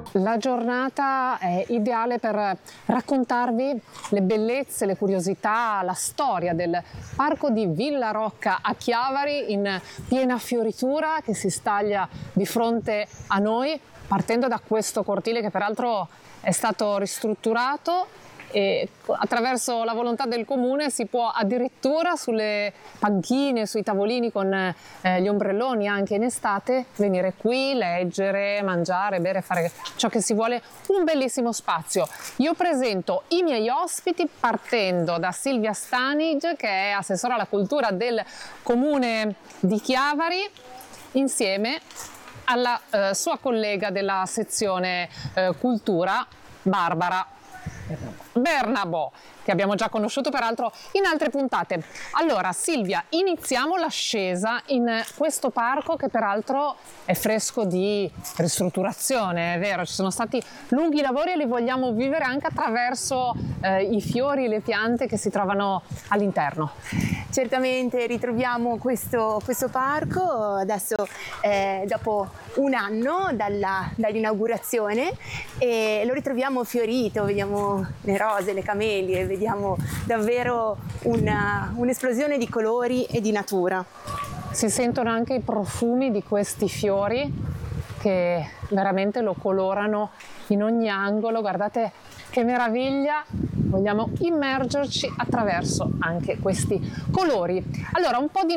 La giornata è ideale per raccontarvi le bellezze, le curiosità, la storia del parco di Villa Rocca a Chiavari in piena fioritura che si staglia di fronte a noi, partendo da questo cortile che peraltro è stato ristrutturato e attraverso la volontà del comune si può addirittura sulle panchine, sui tavolini con gli ombrelloni anche in estate venire qui, leggere, mangiare, bere, fare ciò che si vuole, un bellissimo spazio. Io presento i miei ospiti partendo da Silvia Stanig, che è assessora alla cultura del comune di Chiavari, insieme alla sua collega della sezione cultura, Barbara Bernabò, che abbiamo già conosciuto peraltro in altre puntate. Allora Silvia, iniziamo l'ascesa in questo parco che peraltro è fresco di ristrutturazione, è vero, ci sono stati lunghi lavori e li vogliamo vivere anche attraverso i fiori e le piante che si trovano all'interno. Certamente ritroviamo questo parco adesso dopo un anno dall'inaugurazione e lo ritroviamo fiorito, vediamo le rose, le camelie, vediamo davvero un'esplosione di colori e di natura. Si sentono anche i profumi di questi fiori che veramente lo colorano in ogni angolo, guardate che meraviglia, vogliamo immergerci attraverso anche questi colori. Allora, un po' di